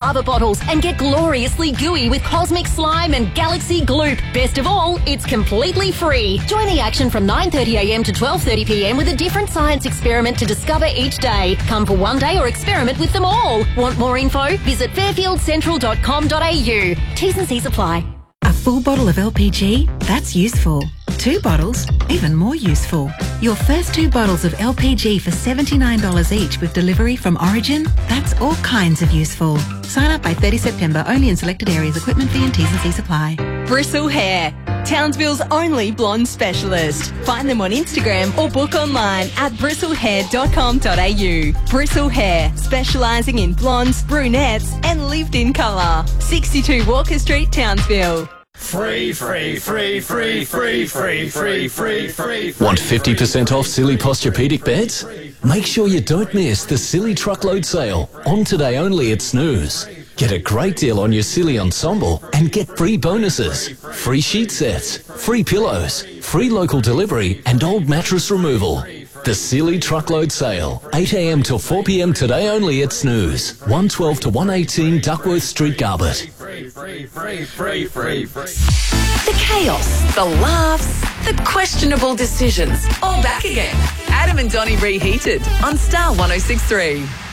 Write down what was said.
lava bottles and get gloriously gooey with Cosmic Slime and Galaxy Gloop. Best of all, it's completely free. Join the action from 9:30am to 12:30pm with a different science experiment to discover each day. Come for one day or experiment with them all. Want more info? Visit fairfieldcentral.com.au. T's and C's apply. A full bottle of LPG? That's useful. 2 bottles? Even more useful. Your first 2 bottles of LPG for $79 each with delivery from Origin? That's all kinds of useful. Sign up by 30 September, only in selected areas. Equipment fee and T's and C's apply. Bristle Hair, Townsville's only blonde specialist. Find them on Instagram or book online at bristlehair.com.au. Bristle Hair, specialising in blondes, brunettes and lived-in colour. 62 Walker Street, Townsville. Free. Want 50% off Silly Posturepedic beds? Make sure you don't miss the Silly Truckload Sale, on today only at Snooze. Get a great deal on your Silly ensemble and get free bonuses. Free sheet sets, free pillows, free local delivery and old mattress removal. The Silly Truckload Sale, 8am till 4pm today only at Snooze. 112 to 118 Duckworth Street, Garbett. The chaos, the laughs, the questionable decisions, all back again. Adam and Donnie Reheated on Star 106.3.